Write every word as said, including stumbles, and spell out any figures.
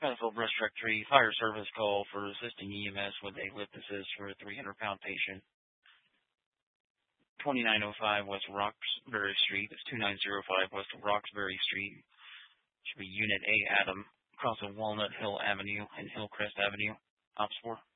Battlefield Brush Truck three, fire service call for assisting E M S with a lift assist for a three hundred pound patient. twenty-nine oh five West Roxbury Street. It's two nine zero five West Roxbury Street. Should be Unit A, Adam, across of Walnut Hill Avenue and Hillcrest Avenue. Ops four.